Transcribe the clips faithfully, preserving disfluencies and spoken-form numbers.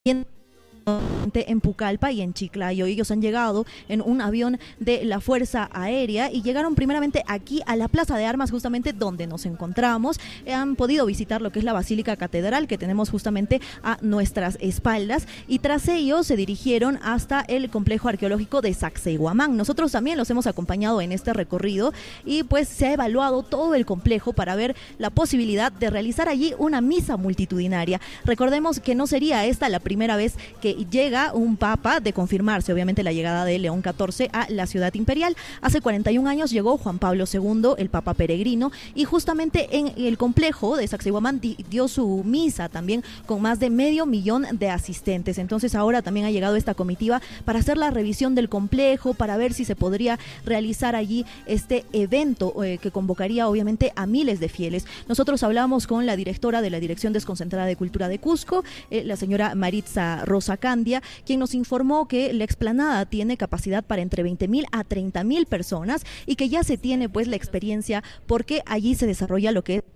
en Pucallpa y en Chiclayo. Ellos han llegado en un avión de la Fuerza Aérea y llegaron primeramente aquí a la Plaza de Armas, justamente donde nos encontramos. Han podido visitar lo que es la Basílica Catedral que tenemos justamente a nuestras espaldas, y tras ello se dirigieron hasta el complejo arqueológico de Sacsayhuamán. Nosotros también los hemos acompañado en este recorrido y pues se ha evaluado todo el complejo para ver la posibilidad de realizar allí una misa multitudinaria. Recordemos que no sería esta la primera vez que llega un papa, de confirmarse obviamente la llegada de León catorce a la ciudad imperial. Hace cuarenta y un años llegó Juan Pablo segundo, el papa peregrino, y justamente en el complejo de Sacsayhuamán dio su misa también con más de medio millón de asistentes. Entonces ahora también ha llegado esta comitiva para hacer la revisión del complejo, para ver si se podría realizar allí este evento eh, que convocaría obviamente a miles de fieles. Nosotros hablamos con la directora de la Dirección Desconcentrada de Cultura de Cusco, eh, la señora Maritza Rosa Candia, quien nos informó que la explanada tiene capacidad para entre veinte mil a treinta mil personas y que ya se tiene pues la experiencia porque allí se desarrolla lo que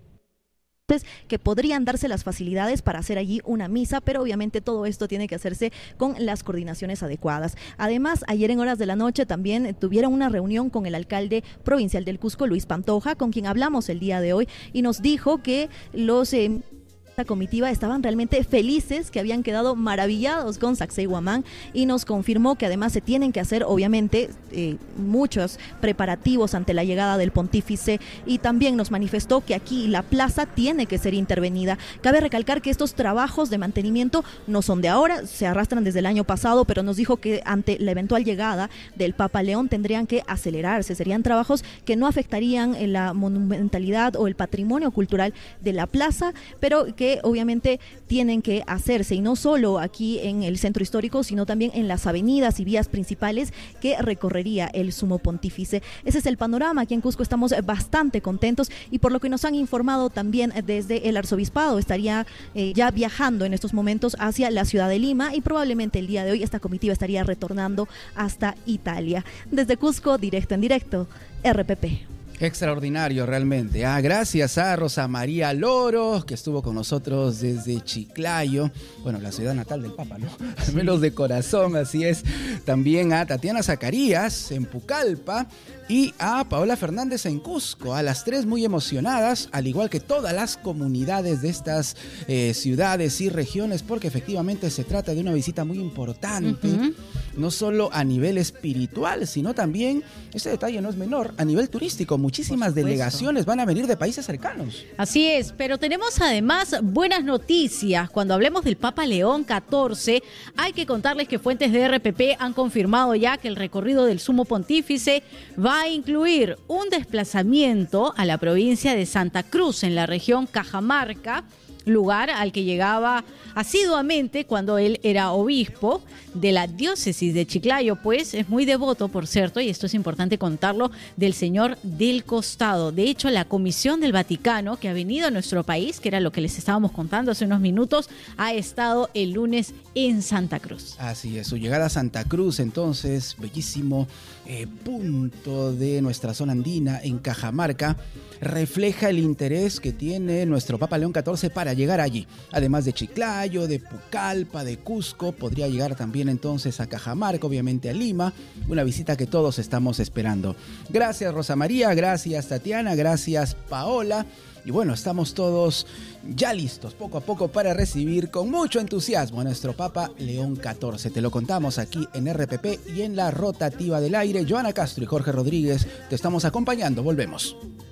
es que podrían darse las facilidades para hacer allí una misa, pero obviamente todo esto tiene que hacerse con las coordinaciones adecuadas. Además, ayer en horas de la noche también tuvieron una reunión con el alcalde provincial del Cusco, Luis Pantoja, con quien hablamos el día de hoy, y nos dijo que los eh, esta comitiva estaban realmente felices, que habían quedado maravillados con Sacsayhuamán, y nos confirmó que además se tienen que hacer obviamente eh, muchos preparativos ante la llegada del pontífice, y también nos manifestó que aquí la plaza tiene que ser intervenida. Cabe recalcar que estos trabajos de mantenimiento no son de ahora, se arrastran desde el año pasado, pero nos dijo que ante la eventual llegada del Papa León tendrían que acelerarse, serían trabajos que no afectarían la monumentalidad o el patrimonio cultural de la plaza, pero que que obviamente tienen que hacerse, y no solo aquí en el centro histórico, sino también en las avenidas y vías principales que recorrería el Sumo Pontífice. Ese es el panorama. Aquí en Cusco estamos bastante contentos, y por lo que nos han informado también desde el arzobispado estaría eh, ya viajando en estos momentos hacia la ciudad de Lima, y probablemente el día de hoy esta comitiva estaría retornando hasta Italia. Desde Cusco, directo en directo, R P P. Extraordinario realmente. Ah, gracias a Rosa María Loro, que estuvo con nosotros desde Chiclayo, bueno, la ciudad natal del Papa, ¿no? Al menos de corazón, así es. También a Tatiana Zacarías en Pucallpa y a Paola Fernández en Cusco, a las tres muy emocionadas, al igual que todas las comunidades de estas eh, ciudades y regiones, porque efectivamente se trata de una visita muy importante, uh-huh. no solo a nivel espiritual, sino también, este detalle no es menor, a nivel turístico. Muchísimas delegaciones van a venir de países cercanos. Así es, pero tenemos además buenas noticias. Cuando hablemos del Papa León catorce, hay que contarles que fuentes de R P P han confirmado ya que el recorrido del Sumo Pontífice va a incluir un desplazamiento a la provincia de Santa Cruz, en la región Cajamarca, lugar al que llegaba asiduamente cuando él era obispo de la diócesis de Chiclayo, pues es muy devoto, por cierto, y esto es importante contarlo, del Señor del Costado. De hecho, la Comisión del Vaticano, que ha venido a nuestro país, que era lo que les estábamos contando hace unos minutos, ha estado el lunes en Santa Cruz. Así es, su llegada a Santa Cruz, entonces, bellísimo eh, punto de nuestra zona andina en Cajamarca, refleja el interés que tiene nuestro Papa León catorce para llegar allí. Además de Chiclayo, de Pucallpa, de Cusco, podría llegar también entonces a Cajamarca, obviamente a Lima, una visita que todos estamos esperando. Gracias Rosa María, gracias Tatiana, gracias Paola. Y bueno, estamos todos ya listos poco a poco para recibir con mucho entusiasmo a nuestro Papa León catorce. Te lo contamos aquí en R P P y en la rotativa del aire. Joana Castro y Jorge Rodríguez te estamos acompañando. Volvemos.